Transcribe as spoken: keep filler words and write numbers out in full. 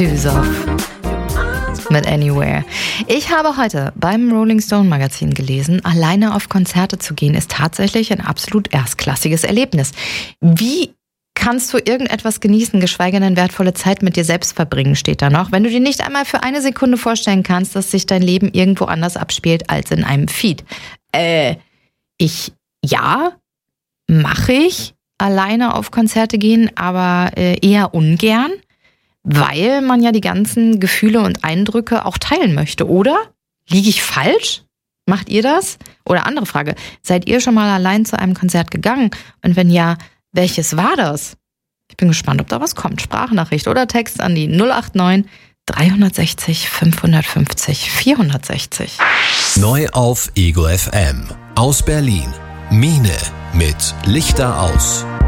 Kutuzov mit Anywhere. Ich habe heute beim Rolling Stone Magazin gelesen, alleine auf Konzerte zu gehen ist tatsächlich ein absolut erstklassiges Erlebnis. Wie kannst du irgendetwas genießen, geschweige denn wertvolle Zeit mit dir selbst verbringen, steht da noch. Wenn du dir nicht einmal für eine Sekunde vorstellen kannst, dass sich dein Leben irgendwo anders abspielt als in einem Feed. Äh, ich, ja, mache ich, alleine auf Konzerte gehen, aber äh, eher ungern, weil man ja die ganzen Gefühle und Eindrücke auch teilen möchte, oder? Liege ich falsch? Macht ihr das? Oder andere Frage, seid ihr schon mal allein zu einem Konzert gegangen? Und wenn ja, welches war das? Ich bin gespannt, ob da was kommt. Sprachnachricht oder Text an die null acht neun, drei sechs null, fünf fünf null, vier sechs null. Neu auf Ego F M. Aus Berlin. Mine mit Lichter aus.